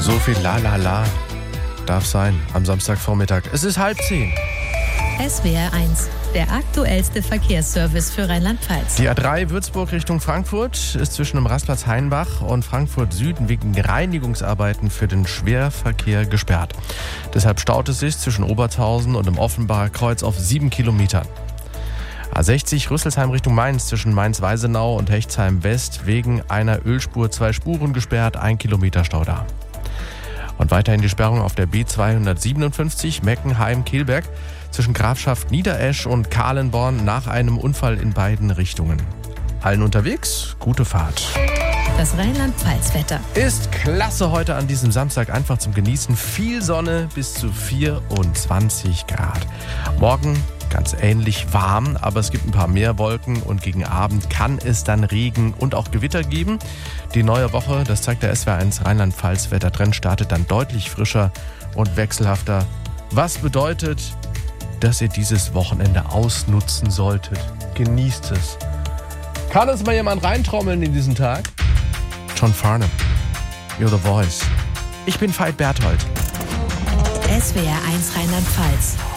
So viel La darf sein am Samstagvormittag. Es ist 9:30. SWR 1, der aktuellste Verkehrsservice für Rheinland-Pfalz. Die A3 Würzburg Richtung Frankfurt ist zwischen dem Rastplatz Hainbach und Frankfurt Süden wegen Reinigungsarbeiten für den Schwerverkehr gesperrt. Deshalb staut es sich zwischen Obertshausen und dem Offenbacher Kreuz auf 7 Kilometern. A60 Rüsselsheim Richtung Mainz zwischen Mainz-Weisenau und Hechtsheim West wegen einer Ölspur 2 Spuren gesperrt, 1 Kilometer Stau da. Und weiterhin die Sperrung auf der B257 Meckenheim-Kehlberg zwischen Grafschaft Niederesch und Kahlenborn nach einem Unfall in beiden Richtungen. Allen unterwegs, gute Fahrt. Das Rheinland-Pfalz-Wetter Ist klasse heute an diesem Samstag, einfach zum Genießen. Viel Sonne bis zu 24 Grad. Morgen ganz ähnlich warm, aber es gibt ein paar mehr Wolken und gegen Abend kann es dann Regen und auch Gewitter geben. Die neue Woche, das zeigt der SWR 1 Rheinland-Pfalz-Wettertrend, startet dann deutlich frischer und wechselhafter. Was bedeutet, dass ihr dieses Vochenende ausnutzen solltet. Genießt es. Kann uns mal jemand reintrommeln in diesen Tag? John Farnham, You're the Voice. Ich bin Veit Berthold. SWR 1 Rheinland-Pfalz.